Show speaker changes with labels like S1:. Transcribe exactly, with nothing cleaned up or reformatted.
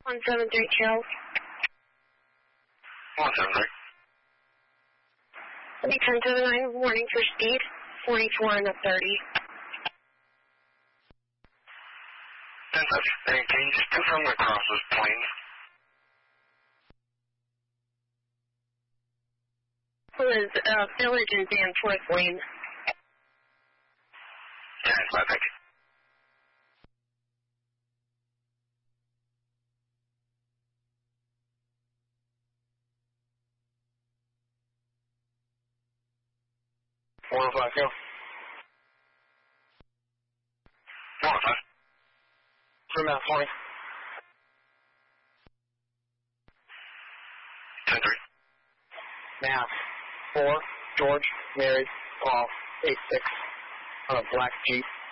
S1: one seven three Charles.
S2: one seven three.
S1: Be ten seven nine, warning for speed, forty-four and a thirty.
S2: ten seven. Hey, can you just confirm across those planes?
S1: It was uh, Village and Danforth Lane.
S2: Yeah, I think. one oh five, go. one oh five. Trim out for me. ten three. Now, four, George, Mary, Paul, eight six, on a black Jeep.